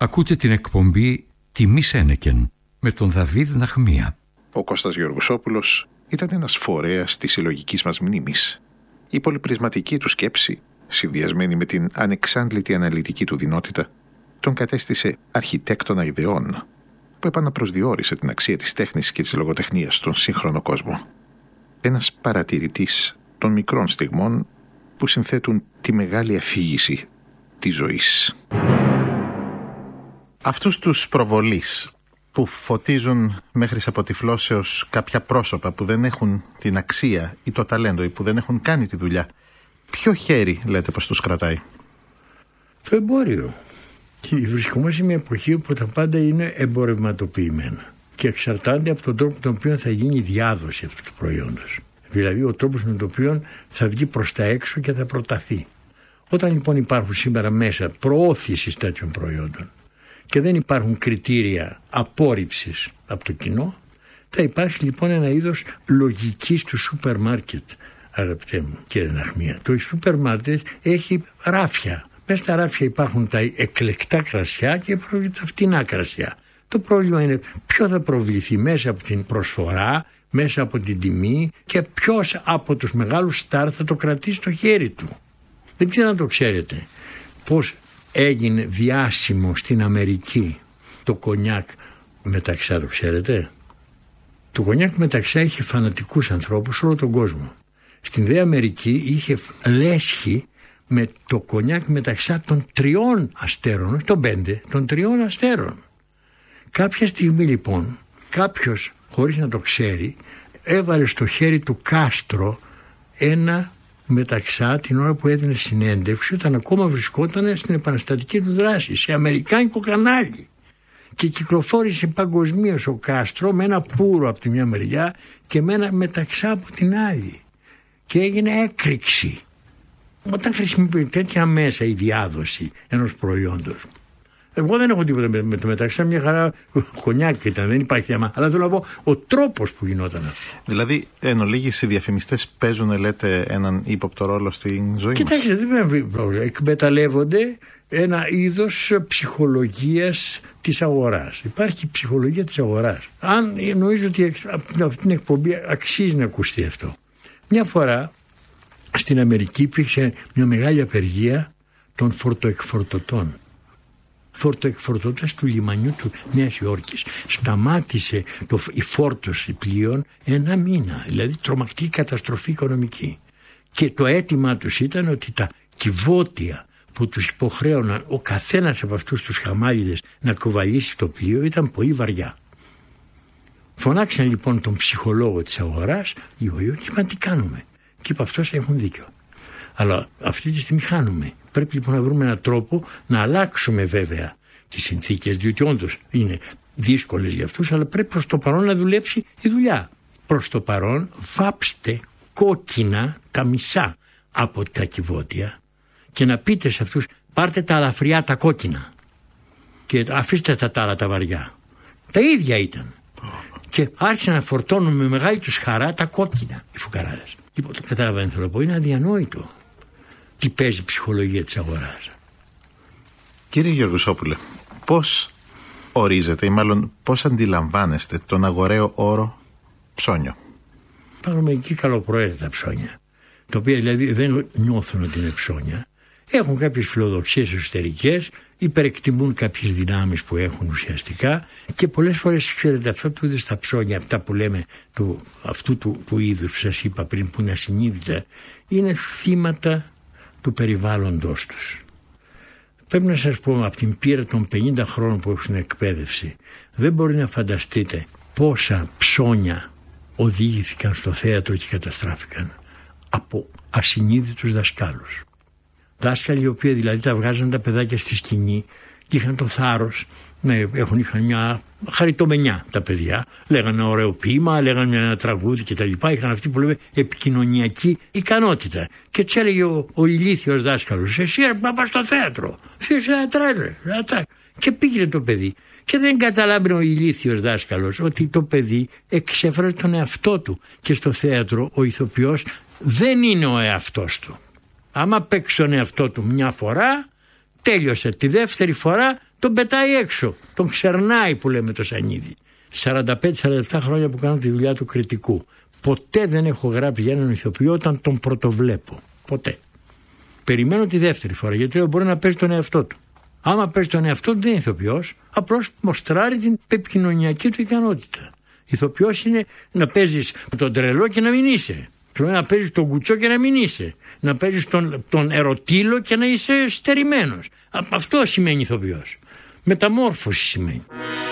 Ακούτε την εκπομπή «Τιμή Σένεκεν» με τον Δαβίδ Ναχμία. Ο Κώστας Γεωργοσόπουλος ήταν ένας φορέας της συλλογικής μας μνήμης. Η πολυπρισματική του σκέψη, συνδυασμένη με την ανεξάντλητη αναλυτική του δεινότητα, τον κατέστησε αρχιτέκτονα ιδεών, που επαναπροσδιορίσε την αξία της τέχνης και της λογοτεχνίας στον σύγχρονο κόσμο. Ένας παρατηρητής των μικρών στιγμών που συνθέτουν τη μεγάλη αφήγηση της ζωής. Αυτούς τους προβολείς που φωτίζουν μέχρι αποτυφλώσεως κάποια πρόσωπα που δεν έχουν την αξία ή το ταλέντο ή που δεν έχουν κάνει τη δουλειά, ποιο χέρι λέτε πως τους κρατάει? Το εμπόριο. Βρισκόμαστε σε μια εποχή όπου τα πάντα είναι εμπορευματοποιημένα και εξαρτάται από τον τρόπο με τον οποίο θα γίνει η διάδοση αυτού του προϊόντος. Δηλαδή ο τρόπος με τον οποίο θα βγει προς τα έξω και θα προταθεί. Όταν λοιπόν υπάρχουν σήμερα μέσα προώθησης τέτοιων προϊόντων και δεν υπάρχουν κριτήρια απόρριψης από το κοινό, θα υπάρχει λοιπόν ένα είδος λογικής του σούπερ μάρκετ, αγαπητέ μου κύριε Ναχμία. Το σούπερ μάρκετ έχει ράφια. Μέσα στα ράφια υπάρχουν τα εκλεκτά κρασιά και τα φτηνά κρασιά. Το πρόβλημα είναι ποιο θα προβληθεί μέσα από την προσφορά, μέσα από την τιμή και ποιος από τους μεγάλους στάρ θα το κρατήσει στο χέρι του. Δεν ξέρω αν το ξέρετε πώς έγινε διάσημο στην Αμερική το κονιάκ μεταξά, το ξέρετε? Το κονιάκ μεταξά είχε φανατικούς ανθρώπους σε όλο τον κόσμο. Στην δε Αμερική είχε λέσχη με το κονιάκ μεταξά των 3 αστέρων, όχι των 5, των 3 αστέρων. Κάποια στιγμή λοιπόν κάποιος, χωρίς να το ξέρει, έβαλε στο χέρι του Κάστρο ένα μεταξά την ώρα που έδινε συνέντευξη, όταν ακόμα βρισκόταν στην επαναστατική του δράση σε αμερικάνικο κανάλι, και κυκλοφόρησε παγκοσμίως ο Κάστρο με ένα πουρο από τη μια μεριά και με ένα μεταξά από την άλλη και έγινε έκρηξη. Όταν χρησιμοποιεί τέτοια μέσα η διάδοση ενός προϊόντος, εγώ δεν έχω τίποτα με το μεταξύ, μια χαρά κονιάκ ήταν, δεν υπάρχει θέμα. Αλλά θέλω να πω ο τρόπος που γινόταν αυτό. Δηλαδή, εν ολίγης, οι διαφημιστές παίζουν, λέτε, έναν ύποπτο ρόλο στην ζωή μας? Κοιτάξτε, δεν υπάρχει πρόβλημα. Εκμεταλλεύονται ένα είδος ψυχολογίας της αγοράς. Υπάρχει ψυχολογία της αγοράς. Αν νομίζω ότι από αυτήν την εκπομπή αξίζει να ακουστεί αυτό. Μια φορά στην Αμερική υπήρξε μια μεγάλη απεργία των φορτοεκφορτωτών. Φορτοεκφορτωτές του λιμανιού του Νέας Υόρκης. Σταμάτησε η φόρτωση πλοίων 1 μήνα, δηλαδή τρομακτική καταστροφή οικονομική. Και το αίτημά τους ήταν ότι τα κυβότια που τους υποχρέωναν ο καθένας από αυτούς τους χαμάλιδες να κοβαλήσει το πλοίο ήταν πολύ βαριά. Φωνάξαν λοιπόν τον ψυχολόγο της αγοράς, είπαν τι κάνουμε. Και είπε αυτός έχουν δίκιο. Αλλά αυτή τη στιγμή χάνουμε. Πρέπει λοιπόν να βρούμε έναν τρόπο να αλλάξουμε βέβαια τις συνθήκες, διότι όντως είναι δύσκολες για αυτούς, αλλά πρέπει προς το παρόν να δουλέψει η δουλειά. Προς το παρόν βάψτε κόκκινα τα μισά από τα κυβότια και να πείτε σε αυτούς πάρτε τα αλαφριά τα κόκκινα και αφήστε τα άλλα τα βαριά. Τα ίδια ήταν. Και άρχισαν να φορτώνουν με μεγάλη τους χαρά τα κόκκινα οι φουκαράδες. Λοιπόν, το καταλαβαίνετε θέλω να πω, είναι αδιανόητο τι παίζει η ψυχολογία της αγοράς. Κύριε Γεωργοσόπουλε, πώς ορίζετε ή μάλλον πώς αντιλαμβάνεστε τον αγοραίο όρο ψώνιο? Υπάρχουν μερικοί καλοπροαίρετα ψώνια, τα οποία δηλαδή δεν νιώθουν ότι είναι ψώνια. Έχουν κάποιες φιλοδοξίες εσωτερικές, υπερεκτιμούν κάποιες δυνάμεις που έχουν ουσιαστικά και πολλές φορές, ξέρετε, αυτό του είδους τα ψώνια, αυτά που λέμε αυτού του είδους που σας είπα πριν, που είναι ασυνείδητα, είναι θύματα του περιβάλλοντος τους. Πρέπει να σας πω, από την πείρα των 50 χρόνων που έχουν εκπαίδευση, δεν μπορεί να φανταστείτε πόσα ψώνια οδηγήθηκαν στο θέατρο και καταστράφηκαν από ασυνείδητους δασκάλους. Δάσκαλοι οι οποίοι δηλαδή τα βγάζαν τα παιδάκια στη σκηνή και είχαν το θάρρος να είχαν μια χαριτομενιά τα παιδιά. Λέγανε ένα ωραίο ποίημα, λέγανε ένα τραγούδι κτλ. Είχαν αυτή που λέμε επικοινωνιακή ικανότητα. Και τους έλεγε ο ηλίθιος δάσκαλος, εσύ να πας στο θέατρο. Και πήγαινε το παιδί. Και δεν καταλάβαινε ο ηλίθιος δάσκαλος ότι το παιδί εξέφραζε τον εαυτό του. Και στο θέατρο ο ηθοποιός δεν είναι ο εαυτός του. Άμα παίξει τον εαυτό του μια φορά, τέλειωσε. Τη δεύτερη φορά τον πετάει έξω. Τον ξερνάει που λέμε το σανίδι. 45-47 χρόνια που κάνω τη δουλειά του κριτικού. Ποτέ δεν έχω γράψει για έναν ηθοποιό όταν τον πρωτοβλέπω. Ποτέ. Περιμένω τη δεύτερη φορά, γιατί μπορεί να παίζει τον εαυτό του. Άμα παίζει τον εαυτό του δεν είναι ηθοποιός, απλώς μοστράρει την επικοινωνιακή του ικανότητα. Ηθοποιός είναι να παίζεις τον τρελό και να μην είσαι. Να παίζεις τον κουτσό και να μην είσαι. Να παίζεις τον ερωτήλο και να είσαι στερημένος. Αυτό σημαίνει ηθοποιός. Μεταμόρφωση σημαίνει.